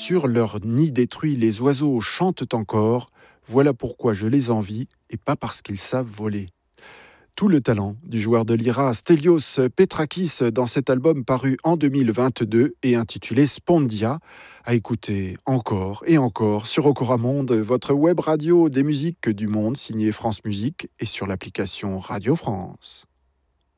sur leur nid détruit, les oiseaux chantent encore. Voilà pourquoi je les envie, et pas parce qu'ils savent voler. Tout le talent du joueur de lyra Stelios Petrakis dans cet album paru en 2022 et intitulé Spondia, à écouter encore et encore sur Okora Monde, votre web radio des musiques du monde signée France Musique et sur l'application Radio France.